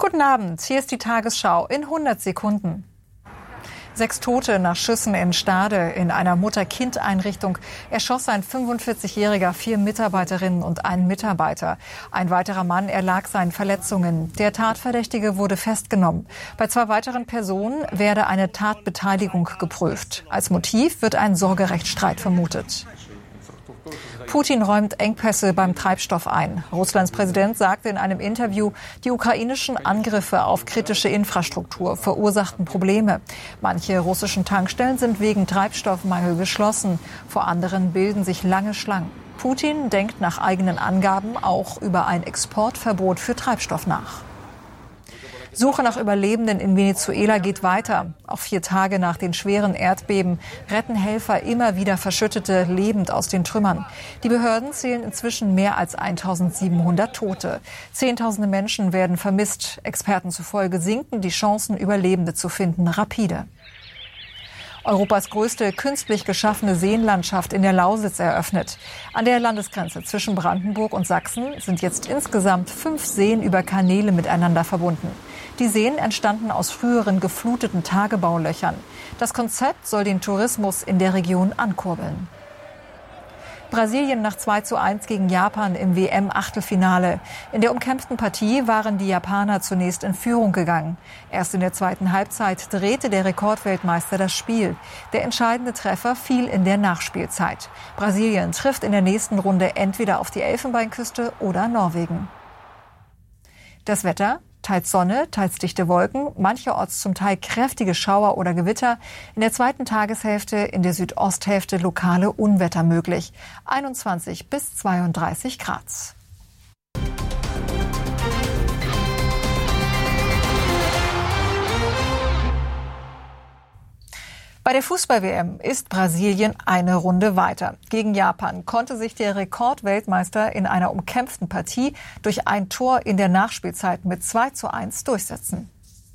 Guten Abend, hier ist die Tagesschau in 100 Sekunden. 6 Tote nach Schüssen in Stade. In einer Mutter-Kind-Einrichtung erschoss ein 45-Jähriger 4 Mitarbeiterinnen und einen Mitarbeiter. Ein weiterer Mann erlag seinen Verletzungen. Der Tatverdächtige wurde festgenommen. Bei 2 weiteren Personen werde eine Tatbeteiligung geprüft. Als Motiv wird ein Sorgerechtsstreit vermutet. Putin räumt Engpässe beim Treibstoff ein. Russlands Präsident sagte in einem Interview, die ukrainischen Angriffe auf kritische Infrastruktur verursachten Probleme. Manche russischen Tankstellen sind wegen Treibstoffmangel geschlossen. Vor anderen bilden sich lange Schlangen. Putin denkt nach eigenen Angaben auch über ein Exportverbot für Treibstoff nach. Suche nach Überlebenden in Venezuela geht weiter. Auch 4 Tage nach den schweren Erdbeben retten Helfer immer wieder Verschüttete lebend aus den Trümmern. Die Behörden zählen inzwischen mehr als 1700 Tote. Zehntausende Menschen werden vermisst. Experten zufolge sinken die Chancen, Überlebende zu finden, rapide. Europas größte künstlich geschaffene Seenlandschaft in der Lausitz eröffnet. An der Landesgrenze zwischen Brandenburg und Sachsen sind jetzt insgesamt 5 Seen über Kanäle miteinander verbunden. Die Seen entstanden aus früheren gefluteten Tagebaulöchern. Das Konzept soll den Tourismus in der Region ankurbeln. Brasilien nach 2:1 gegen Japan im WM-Achtelfinale. In der umkämpften Partie waren die Japaner zunächst in Führung gegangen. Erst in der zweiten Halbzeit drehte der Rekordweltmeister das Spiel. Der entscheidende Treffer fiel in der Nachspielzeit. Brasilien trifft in der nächsten Runde entweder auf die Elfenbeinküste oder Norwegen. Das Wetter: teils Sonne, teils dichte Wolken, mancherorts zum Teil kräftige Schauer oder Gewitter. In der zweiten Tageshälfte in der Südosthälfte lokale Unwetter möglich. 21 bis 32 Grad. Bei der Fußball-WM ist Brasilien eine Runde weiter. Gegen Japan konnte sich der Rekordweltmeister in einer umkämpften Partie durch ein Tor in der Nachspielzeit mit 2:1 durchsetzen.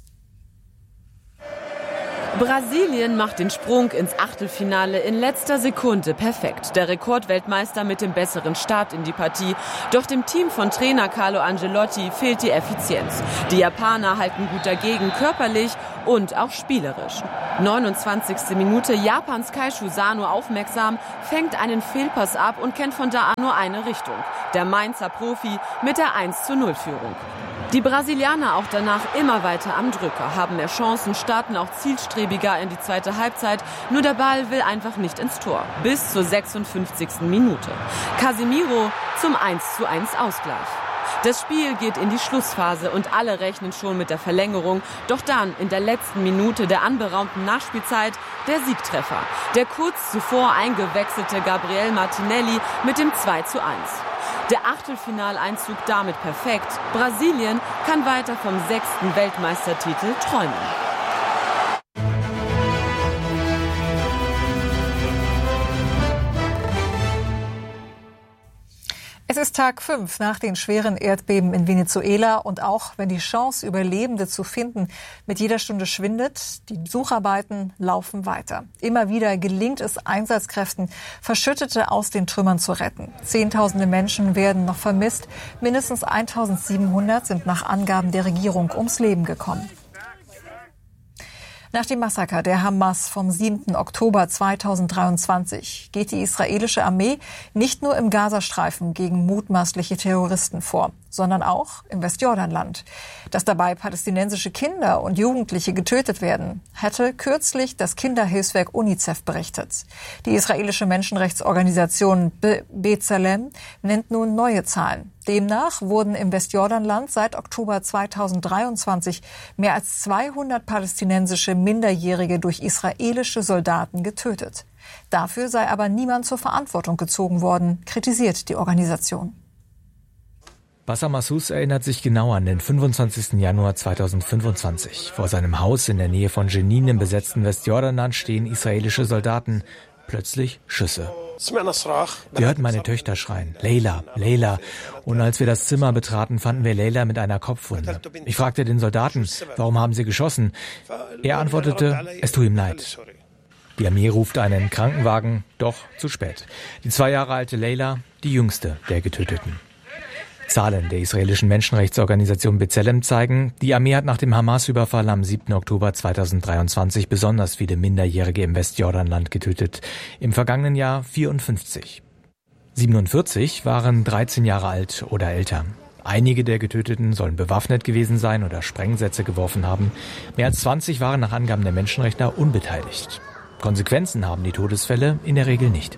Brasilien macht den Sprung ins Achtelfinale in letzter Sekunde perfekt. Der Rekordweltmeister mit dem besseren Start in die Partie. Doch dem Team von Trainer Carlo Ancelotti fehlt die Effizienz. Die Japaner halten gut dagegen, körperlich und auch spielerisch. 29. Minute, Japans Keishu Sano aufmerksam, fängt einen Fehlpass ab und kennt von da an nur eine Richtung. Der Mainzer Profi mit der 1:0-Führung. Die Brasilianer auch danach immer weiter am Drücker, haben mehr Chancen, starten auch zielstrebiger in die zweite Halbzeit. Nur der Ball will einfach nicht ins Tor. Bis zur 56. Minute. Casemiro zum 1:1 Ausgleich. Das Spiel geht in die Schlussphase und alle rechnen schon mit der Verlängerung. Doch dann, in der letzten Minute der anberaumten Nachspielzeit, der Siegtreffer. Der kurz zuvor eingewechselte Gabriel Martinelli mit dem 2:1. Der Achtelfinaleinzug damit perfekt. Brasilien kann weiter vom 6. Weltmeistertitel träumen. Es ist Tag 5 nach den schweren Erdbeben in Venezuela und auch wenn die Chance, Überlebende zu finden, mit jeder Stunde schwindet, die Sucharbeiten laufen weiter. Immer wieder gelingt es Einsatzkräften, Verschüttete aus den Trümmern zu retten. Zehntausende Menschen werden noch vermisst. Mindestens 1700 sind nach Angaben der Regierung ums Leben gekommen. Nach dem Massaker der Hamas vom 7. Oktober 2023 geht die israelische Armee nicht nur im Gazastreifen gegen mutmaßliche Terroristen vor, sondern auch im Westjordanland. Dass dabei palästinensische Kinder und Jugendliche getötet werden, hatte kürzlich das Kinderhilfswerk UNICEF berichtet. Die israelische Menschenrechtsorganisation B'Tselem nennt nun neue Zahlen. Demnach wurden im Westjordanland seit Oktober 2023 mehr als 200 palästinensische Minderjährige durch israelische Soldaten getötet. Dafür sei aber niemand zur Verantwortung gezogen worden, kritisiert die Organisation. Bassam Massoud erinnert sich genau an den 25. Januar 2025. Vor seinem Haus in der Nähe von Jenin im besetzten Westjordanland stehen israelische Soldaten. Plötzlich Schüsse. Wir hörten meine Töchter schreien, Leila, Leila. Und als wir das Zimmer betraten, fanden wir Leila mit einer Kopfwunde. Ich fragte den Soldaten, warum haben sie geschossen? Er antwortete, es tut ihm leid. Die Armee ruft einen Krankenwagen, doch zu spät. Die 2 Jahre alte Leila, die jüngste der Getöteten. Zahlen der israelischen Menschenrechtsorganisation B'Tselem zeigen, die Armee hat nach dem Hamas-Überfall am 7. Oktober 2023 besonders viele Minderjährige im Westjordanland getötet. Im vergangenen Jahr 54. 47 waren 13 Jahre alt oder älter. Einige der Getöteten sollen bewaffnet gewesen sein oder Sprengsätze geworfen haben. Mehr als 20 waren nach Angaben der Menschenrechtler unbeteiligt. Konsequenzen haben die Todesfälle in der Regel nicht.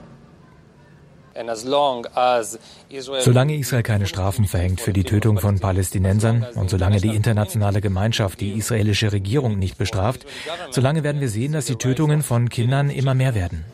Solange Israel keine Strafen verhängt für die Tötung von Palästinensern und solange die internationale Gemeinschaft die israelische Regierung nicht bestraft, solange werden wir sehen, dass die Tötungen von Kindern immer mehr werden.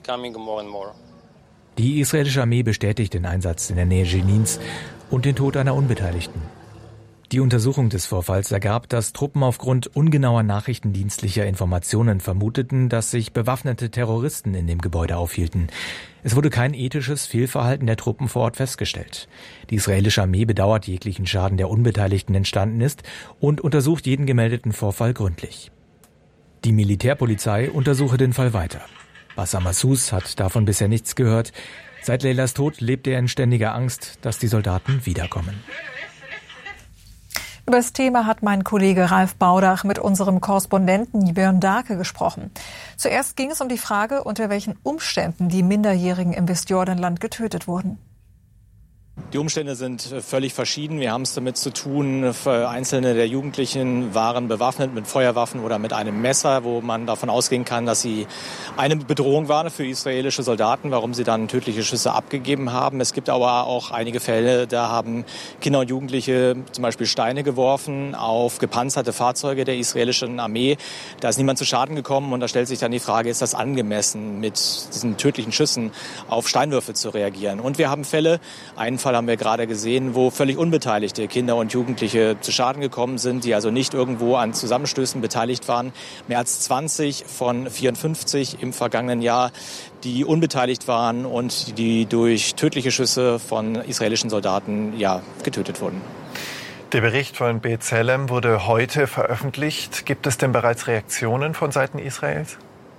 Die israelische Armee bestätigt den Einsatz in der Nähe Jenins und den Tod einer Unbeteiligten. Die Untersuchung des Vorfalls ergab, dass Truppen aufgrund ungenauer nachrichtendienstlicher Informationen vermuteten, dass sich bewaffnete Terroristen in dem Gebäude aufhielten. Es wurde kein ethisches Fehlverhalten der Truppen vor Ort festgestellt. Die israelische Armee bedauert jeglichen Schaden, der Unbeteiligten entstanden ist, und untersucht jeden gemeldeten Vorfall gründlich. Die Militärpolizei untersuche den Fall weiter. Bassam Massouz hat davon bisher nichts gehört. Seit Leylas Tod lebt er in ständiger Angst, dass die Soldaten wiederkommen. Über das Thema hat mein Kollege Ralf Baudach mit unserem Korrespondenten Björn Dahlke gesprochen. Zuerst ging es um die Frage, unter welchen Umständen die Minderjährigen im Westjordanland getötet wurden. Die Umstände sind völlig verschieden. Wir haben es damit zu tun, einzelne der Jugendlichen waren bewaffnet mit Feuerwaffen oder mit einem Messer, wo man davon ausgehen kann, dass sie eine Bedrohung waren für israelische Soldaten, warum sie dann tödliche Schüsse abgegeben haben. Es gibt aber auch einige Fälle, da haben Kinder und Jugendliche zum Beispiel Steine geworfen auf gepanzerte Fahrzeuge der israelischen Armee. Da ist niemand zu Schaden gekommen und da stellt sich dann die Frage, ist das angemessen, mit diesen tödlichen Schüssen auf Steinwürfe zu reagieren? Und wir haben Fälle, einen Fall haben wir gerade gesehen, wo völlig unbeteiligte Kinder und Jugendliche zu Schaden gekommen sind, die also nicht irgendwo an Zusammenstößen beteiligt waren. Mehr als 20 von 54 im vergangenen Jahr, die unbeteiligt waren und die durch tödliche Schüsse von israelischen Soldaten getötet wurden. Der Bericht von B'Tselem wurde heute veröffentlicht. Gibt es denn bereits Reaktionen von Seiten Israels?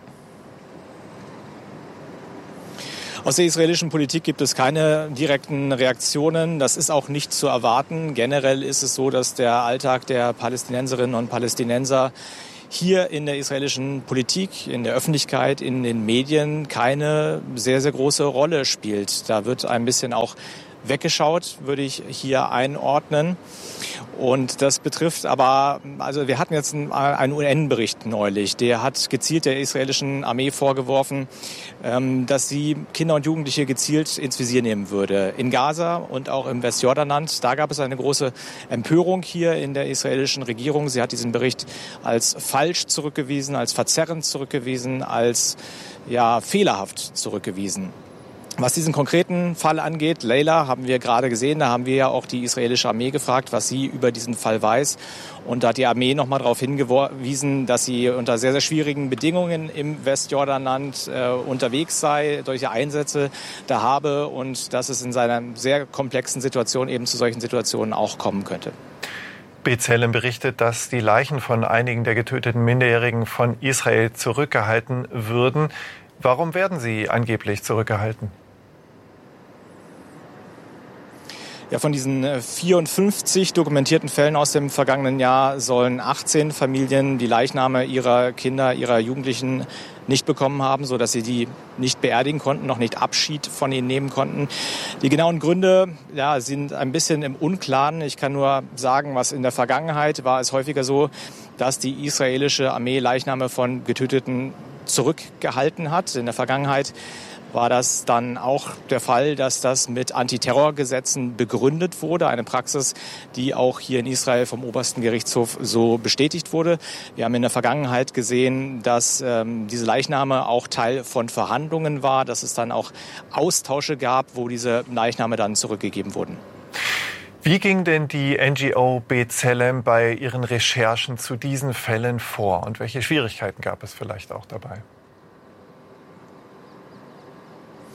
Aus der israelischen Politik gibt es keine direkten Reaktionen. Das ist auch nicht zu erwarten. Generell ist es so, dass der Alltag der Palästinenserinnen und Palästinenser hier in der israelischen Politik, in der Öffentlichkeit, in den Medien keine sehr, sehr große Rolle spielt. Da wird ein bisschen auch weggeschaut, würde ich hier einordnen. Und das betrifft aber, also wir hatten jetzt einen UN-Bericht neulich, der hat gezielt der israelischen Armee vorgeworfen, dass sie Kinder und Jugendliche gezielt ins Visier nehmen würde. In Gaza und auch im Westjordanland, da gab es eine große Empörung hier in der israelischen Regierung. Sie hat diesen Bericht als falsch zurückgewiesen, als verzerrend zurückgewiesen, als fehlerhaft zurückgewiesen. Was diesen konkreten Fall angeht, Leyla haben wir gerade gesehen, da haben wir ja auch die israelische Armee gefragt, was sie über diesen Fall weiß. Und da hat die Armee nochmal darauf hingewiesen, dass sie unter sehr, sehr schwierigen Bedingungen im Westjordanland unterwegs sei, solche Einsätze da habe und dass es in seiner sehr komplexen Situation eben zu solchen Situationen auch kommen könnte. B'Tselem berichtet, dass die Leichen von einigen der getöteten Minderjährigen von Israel zurückgehalten würden. Warum werden sie angeblich zurückgehalten? Ja, von diesen 54 dokumentierten Fällen aus dem vergangenen Jahr sollen 18 Familien die Leichname ihrer Kinder, ihrer Jugendlichen nicht bekommen haben, sodass sie die nicht beerdigen konnten, noch nicht Abschied von ihnen nehmen konnten. Die genauen Gründe sind ein bisschen im Unklaren. Ich kann nur sagen, was in der Vergangenheit war es häufiger so, dass die israelische Armee Leichname von Getöteten zurückgehalten hat. In der Vergangenheit war das dann auch der Fall, dass das mit Antiterrorgesetzen begründet wurde. Eine Praxis, die auch hier in Israel vom obersten Gerichtshof so bestätigt wurde. Wir haben in der Vergangenheit gesehen, dass diese Leichname auch Teil von Verhandlungen war, dass es dann auch Austausche gab, wo diese Leichname dann zurückgegeben wurden. Wie ging denn die NGO B'Tselem bei ihren Recherchen zu diesen Fällen vor und welche Schwierigkeiten gab es vielleicht auch dabei?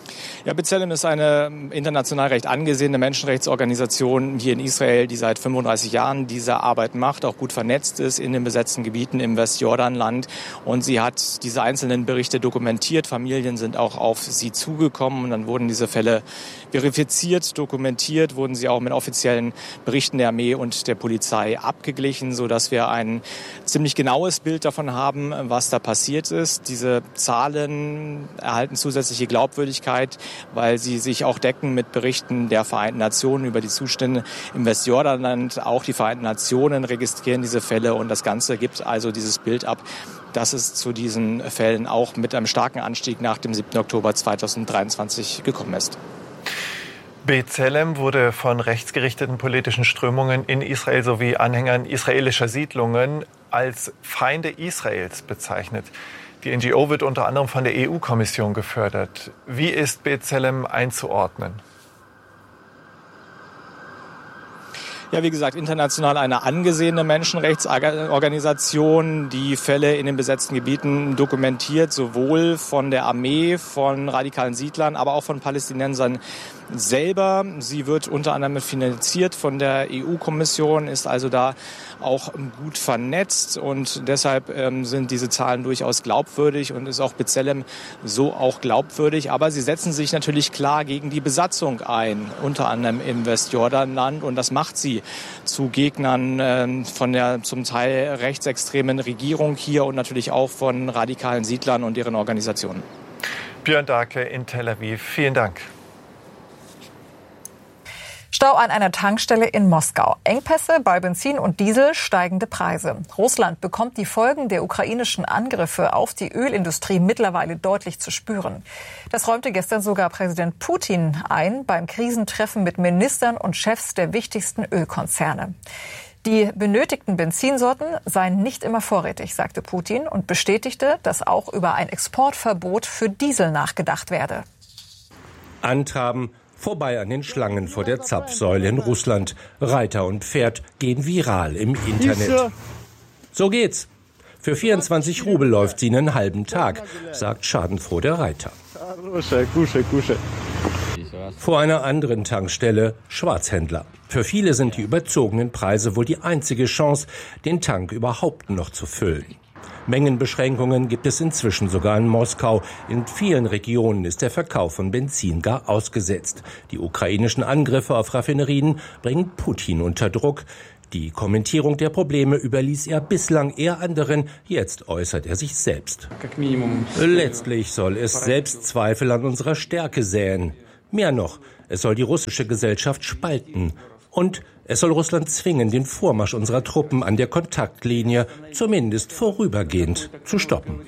Ja, B'Tselem ist eine international recht angesehene Menschenrechtsorganisation hier in Israel, die seit 35 Jahren diese Arbeit macht, auch gut vernetzt ist in den besetzten Gebieten im Westjordanland. Und sie hat diese einzelnen Berichte dokumentiert. Familien sind auch auf sie zugekommen und dann wurden diese Fälle verifiziert, dokumentiert, wurden sie auch mit offiziellen Berichten der Armee und der Polizei abgeglichen, sodass wir ein ziemlich genaues Bild davon haben, was da passiert ist. Diese Zahlen erhalten zusätzliche Glaubwürdigkeit, weil sie sich auch decken mit Berichten der Vereinten Nationen über die Zustände im Westjordanland. Auch die Vereinten Nationen registrieren diese Fälle und das Ganze gibt also dieses Bild ab, dass es zu diesen Fällen auch mit einem starken Anstieg nach dem 7. Oktober 2023 gekommen ist. B'Tselem wurde von rechtsgerichteten politischen Strömungen in Israel sowie Anhängern israelischer Siedlungen als Feinde Israels bezeichnet. Die NGO wird unter anderem von der EU-Kommission gefördert. Wie ist B'Tselem einzuordnen? Ja, wie gesagt, international eine angesehene Menschenrechtsorganisation, die Fälle in den besetzten Gebieten dokumentiert, sowohl von der Armee, von radikalen Siedlern, aber auch von Palästinensern selber. Sie wird unter anderem finanziert von der EU-Kommission, ist also da auch gut vernetzt und deshalb sind diese Zahlen durchaus glaubwürdig und ist auch B'Tselem so auch glaubwürdig. Aber sie setzen sich natürlich klar gegen die Besatzung ein, unter anderem im Westjordanland, und das macht sie zu Gegnern von der zum Teil rechtsextremen Regierung hier und natürlich auch von radikalen Siedlern und deren Organisationen. Björn Dahlke in Tel Aviv, vielen Dank. Stau an einer Tankstelle in Moskau. Engpässe bei Benzin und Diesel, steigende Preise. Russland bekommt die Folgen der ukrainischen Angriffe auf die Ölindustrie mittlerweile deutlich zu spüren. Das räumte gestern sogar Präsident Putin ein beim Krisentreffen mit Ministern und Chefs der wichtigsten Ölkonzerne. Die benötigten Benzinsorten seien nicht immer vorrätig, sagte Putin und bestätigte, dass auch über ein Exportverbot für Diesel nachgedacht werde. Antraben. Vorbei an den Schlangen vor der Zapfsäule in Russland. Reiter und Pferd gehen viral im Internet. So geht's. Für 24 Rubel läuft sie einen halben Tag, sagt schadenfroh der Reiter. Vor einer anderen Tankstelle Schwarzhändler. Für viele sind die überzogenen Preise wohl die einzige Chance, den Tank überhaupt noch zu füllen. Mengenbeschränkungen gibt es inzwischen sogar in Moskau. In vielen Regionen ist der Verkauf von Benzin gar ausgesetzt. Die ukrainischen Angriffe auf Raffinerien bringen Putin unter Druck. Die Kommentierung der Probleme überließ er bislang eher anderen. Jetzt äußert er sich selbst. Letztlich soll es Selbstzweifel an unserer Stärke säen. Mehr noch, es soll die russische Gesellschaft spalten. Und es soll Russland zwingen, den Vormarsch unserer Truppen an der Kontaktlinie zumindest vorübergehend zu stoppen.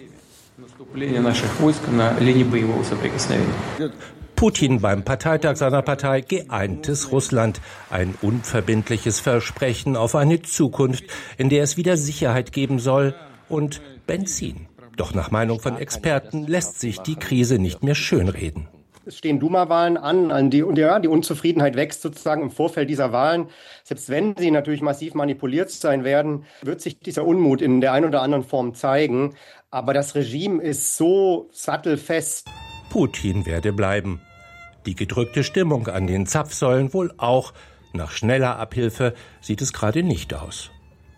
Putin beim Parteitag seiner Partei Geeintes Russland. Ein unverbindliches Versprechen auf eine Zukunft, in der es wieder Sicherheit geben soll und Benzin. Doch nach Meinung von Experten lässt sich die Krise nicht mehr schönreden. Es stehen Duma-Wahlen an und die Unzufriedenheit wächst sozusagen im Vorfeld dieser Wahlen. Selbst wenn sie natürlich massiv manipuliert sein werden, wird sich dieser Unmut in der einen oder anderen Form zeigen. Aber das Regime ist so sattelfest. Putin werde bleiben. Die gedrückte Stimmung an den Zapfsäulen wohl auch. Nach schneller Abhilfe sieht es gerade nicht aus.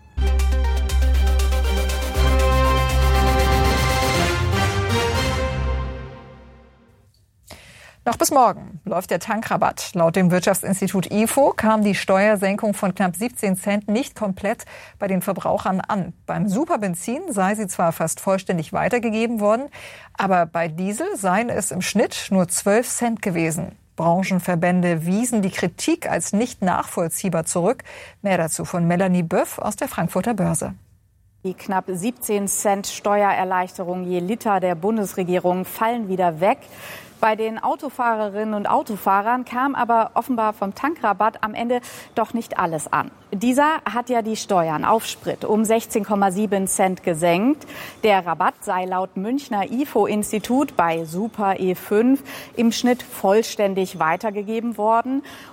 Noch bis morgen läuft der Tankrabatt. Laut dem Wirtschaftsinstitut IFO kam die Steuersenkung von knapp 17 Cent nicht komplett bei den Verbrauchern an. Beim Superbenzin sei sie zwar fast vollständig weitergegeben worden, aber bei Diesel seien es im Schnitt nur 12 Cent gewesen. Branchenverbände wiesen die Kritik als nicht nachvollziehbar zurück. Mehr dazu von Melanie Böff aus der Frankfurter Börse. Die knapp 17 Cent Steuererleichterung je Liter der Bundesregierung fallen wieder weg. Bei den Autofahrerinnen und Autofahrern kam aber offenbar vom Tankrabatt am Ende doch nicht alles an. Dieser hat ja die Steuern auf Sprit um 16,7 Cent gesenkt. Der Rabatt sei laut Münchner IFO-Institut bei Super E5 im Schnitt vollständig weitergegeben worden.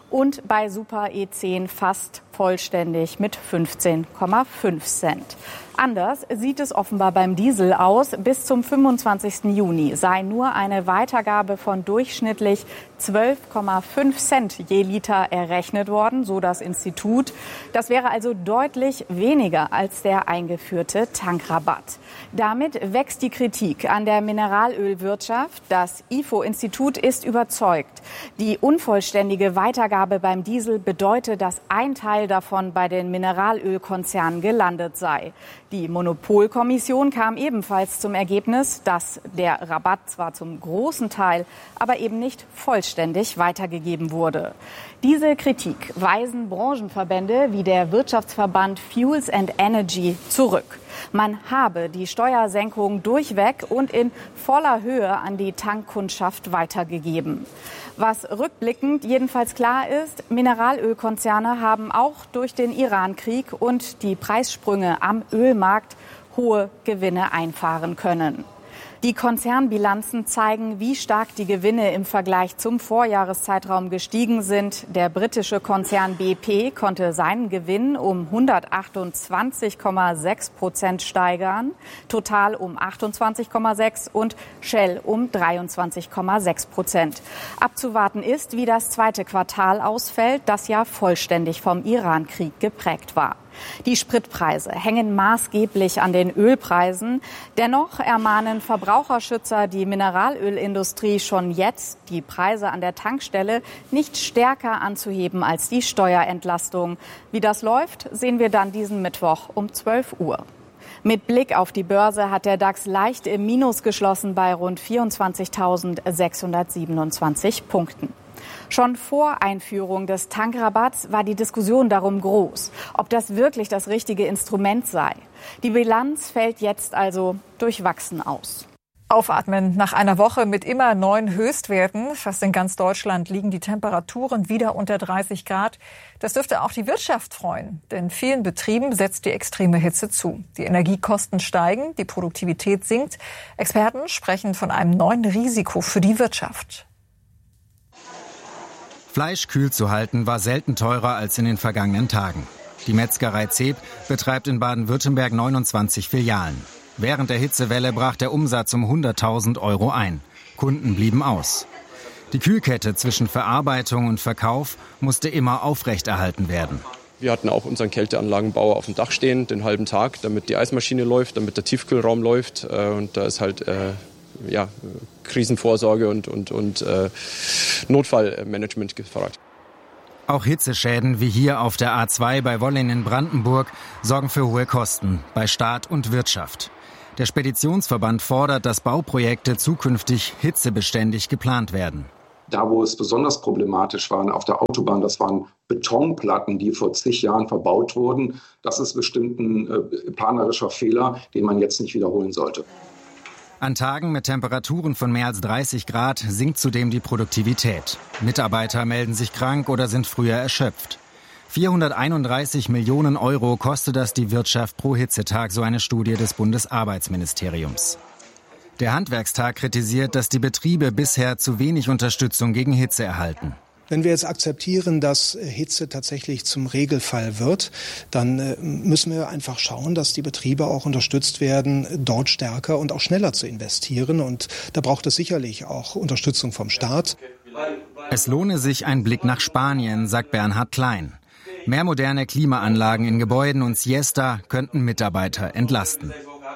und bei Super E10 fast vollständig mit 15,5 Cent. Anders sieht es offenbar beim Diesel aus. Bis zum 25. Juni sei nur eine Weitergabe von durchschnittlich 12,5 Cent je Liter errechnet worden, so das Institut. Das wäre also deutlich weniger als der eingeführte Tankrabatt. Damit wächst die Kritik an der Mineralölwirtschaft. Das IFO-Institut ist überzeugt. Die unvollständige Weitergabe beim Diesel bedeutet, dass ein Teil davon bei den Mineralölkonzernen gelandet sei. Die Monopolkommission kam ebenfalls zum Ergebnis, dass der Rabatt zwar zum großen Teil, aber eben nicht vollständig weitergegeben wurde. Diese Kritik weisen Branchenverbände wie der Wirtschaftsverband Fuels and Energy zurück. Man habe die Steuersenkung durchweg und in voller Höhe an die Tankkundschaft weitergegeben. Was rückblickend jedenfalls klar ist, Mineralölkonzerne haben auch durch den Iran-Krieg und die Preissprünge am Ölmarkt hohe Gewinne einfahren können. Die Konzernbilanzen zeigen, wie stark die Gewinne im Vergleich zum Vorjahreszeitraum gestiegen sind. Der britische Konzern BP konnte seinen Gewinn um 128,6% steigern, Total um 28,6% und Shell um 23,6%. Abzuwarten ist, wie das zweite Quartal ausfällt, das ja vollständig vom Iran-Krieg geprägt war. Die Spritpreise hängen maßgeblich an den Ölpreisen. Dennoch ermahnen Verbraucherschützer die Mineralölindustrie schon jetzt, die Preise an der Tankstelle nicht stärker anzuheben als die Steuerentlastung. Wie das läuft, sehen wir dann diesen Mittwoch um 12 Uhr. Mit Blick auf die Börse hat der DAX leicht im Minus geschlossen bei rund 24.627 Punkten. Schon vor Einführung des Tankrabatts war die Diskussion darum groß, ob das wirklich das richtige Instrument sei. Die Bilanz fällt jetzt also durchwachsen aus. Aufatmen nach einer Woche mit immer neuen Höchstwerten. Fast in ganz Deutschland liegen die Temperaturen wieder unter 30 Grad. Das dürfte auch die Wirtschaft freuen, denn vielen Betrieben setzt die extreme Hitze zu. Die Energiekosten steigen, die Produktivität sinkt. Experten sprechen von einem neuen Risiko für die Wirtschaft. Fleisch kühl zu halten war selten teurer als in den vergangenen Tagen. Die Metzgerei Zeb betreibt in Baden-Württemberg 29 Filialen. Während der Hitzewelle brach der Umsatz um 100.000 € ein. Kunden blieben aus. Die Kühlkette zwischen Verarbeitung und Verkauf musste immer aufrechterhalten werden. Wir hatten auch unseren Kälteanlagenbauer auf dem Dach stehen, den halben Tag, damit die Eismaschine läuft, damit der Tiefkühlraum läuft. Und da ist halt Krisenvorsorge und Notfallmanagement gefragt. Auch Hitzeschäden wie hier auf der A2 bei Wollin in Brandenburg sorgen für hohe Kosten bei Staat und Wirtschaft. Der Speditionsverband fordert, dass Bauprojekte zukünftig hitzebeständig geplant werden. Da, wo es besonders problematisch war, auf der Autobahn, das waren Betonplatten, die vor zig Jahren verbaut wurden. Das ist bestimmt ein planerischer Fehler, den man jetzt nicht wiederholen sollte. An Tagen mit Temperaturen von mehr als 30 Grad sinkt zudem die Produktivität. Mitarbeiter melden sich krank oder sind früher erschöpft. 431 Millionen € kostet das die Wirtschaft pro Hitzetag, so eine Studie des Bundesarbeitsministeriums. Der Handwerkstag kritisiert, dass die Betriebe bisher zu wenig Unterstützung gegen Hitze erhalten. Wenn wir jetzt akzeptieren, dass Hitze tatsächlich zum Regelfall wird, dann müssen wir einfach schauen, dass die Betriebe auch unterstützt werden, dort stärker und auch schneller zu investieren. Und da braucht es sicherlich auch Unterstützung vom Staat. Es lohne sich ein Blick nach Spanien, sagt Bernhard Klein. Mehr moderne Klimaanlagen in Gebäuden und Siesta könnten Mitarbeiter entlasten.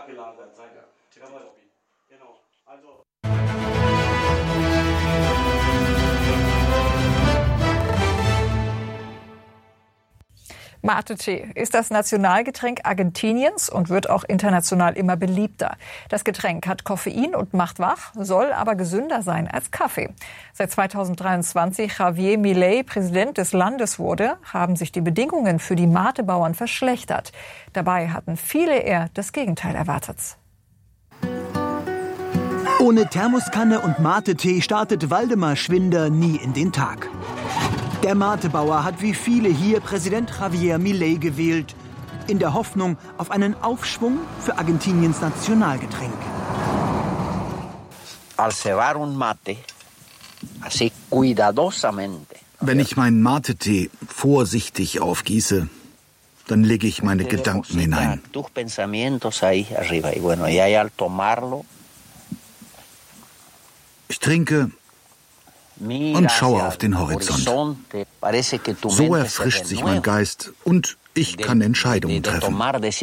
Mate-Tee ist das Nationalgetränk Argentiniens und wird auch international immer beliebter. Das Getränk hat Koffein und macht wach, soll aber gesünder sein als Kaffee. Seit 2023 Javier Milei Präsident des Landes wurde, haben sich die Bedingungen für die Matebauern verschlechtert. Dabei hatten viele eher das Gegenteil erwartet. Ohne Thermoskanne und Mate-Tee startet Waldemar Schwinder nie in den Tag. Der Matebauer hat wie viele hier Präsident Javier Milei gewählt, in der Hoffnung auf einen Aufschwung für Argentiniens Nationalgetränk. Al cebar un mate, así cuidadosamente, Wenn ich meinen Mate-Tee vorsichtig aufgieße, dann lege ich meine Gedanken hinein. Ich trinke und schaue auf den Horizont. So erfrischt sich mein Geist und ich kann Entscheidungen treffen.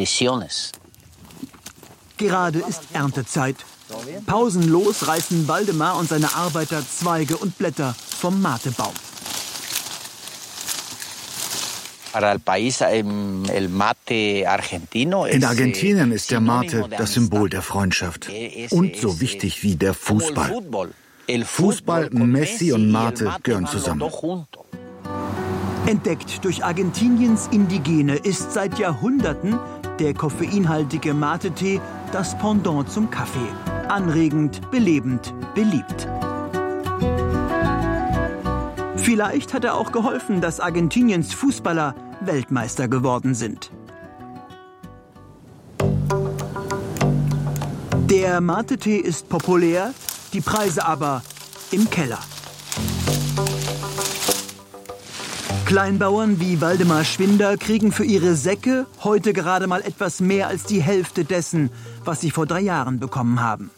Gerade ist Erntezeit. Pausenlos reißen Waldemar und seine Arbeiter Zweige und Blätter vom Matebaum. In Argentinien ist der Mate das Symbol der Freundschaft und so wichtig wie der Fußball. Fußball, Messi und Mate gehören zusammen. Entdeckt durch Argentiniens Indigene ist seit Jahrhunderten der koffeinhaltige Mate-Tee das Pendant zum Kaffee. Anregend, belebend, beliebt. Vielleicht hat er auch geholfen, dass Argentiniens Fußballer Weltmeister geworden sind. Der Mate-Tee ist populär, die Preise aber im Keller. Kleinbauern wie Waldemar Schwinder kriegen für ihre Säcke heute gerade mal etwas mehr als die Hälfte dessen, was sie vor 3 Jahren bekommen haben.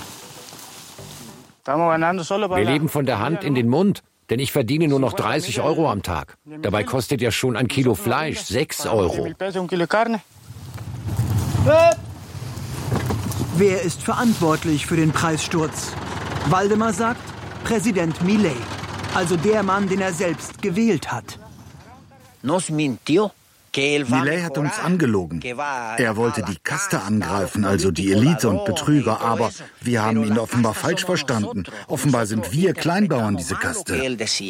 Wir leben von der Hand in den Mund, denn ich verdiene nur noch 30 Euro am Tag. Dabei kostet ja schon ein Kilo Fleisch 6 Euro. Wer ist verantwortlich für den Preissturz? Waldemar sagt, Präsident Milei, also der Mann, den er selbst gewählt hat. Milei hat uns angelogen. Er wollte die Kaste angreifen, also die Elite und Betrüger, aber wir haben ihn offenbar falsch verstanden. Offenbar sind wir Kleinbauern diese Kaste.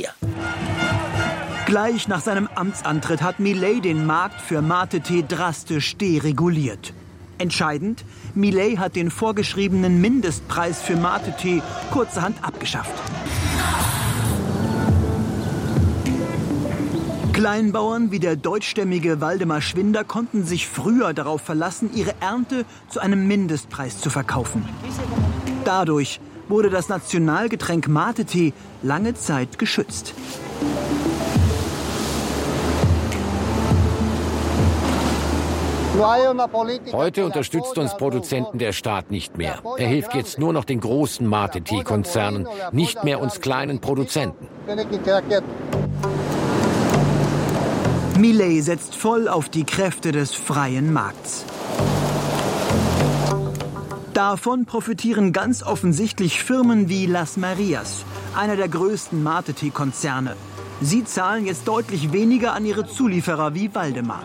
Gleich nach seinem Amtsantritt hat Milei den Markt für Mate-Tee drastisch dereguliert. Entscheidend, Milei hat den vorgeschriebenen Mindestpreis für Mate-Tee kurzerhand abgeschafft. Kleinbauern wie der deutschstämmige Waldemar Schwinder konnten sich früher darauf verlassen, ihre Ernte zu einem Mindestpreis zu verkaufen. Dadurch wurde das Nationalgetränk Mate-Tee lange Zeit geschützt. Heute unterstützt uns Produzenten der Staat nicht mehr. Er hilft jetzt nur noch den großen Mate-Tee-Konzernen, nicht mehr uns kleinen Produzenten. Milei setzt voll auf die Kräfte des freien Markts. Davon profitieren ganz offensichtlich Firmen wie Las Marias, einer der größten Mate-Tee-Konzerne. Sie zahlen jetzt deutlich weniger an ihre Zulieferer wie Waldemar.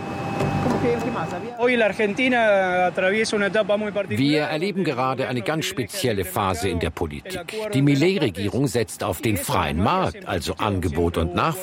Wir erleben gerade eine ganz spezielle Phase in der Politik. Die Milei-Regierung setzt auf den freien Markt, also Angebot und Nachfrage.